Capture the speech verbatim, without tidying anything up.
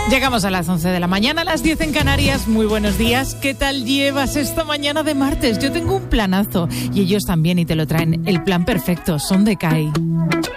Llegamos a las once de la mañana, a las diez en Canarias. Muy buenos días. ¿Qué tal llevas esta mañana de martes? Yo tengo un planazo y ellos también, y te lo traen. El plan perfecto, Son de Kai.